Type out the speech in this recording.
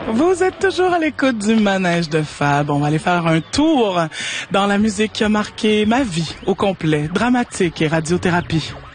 Vous êtes toujours à l'écoute du Manège de Fab. On va aller faire un tour dans la musique qui a marqué ma vie au complet, dramatique et radiothérapie.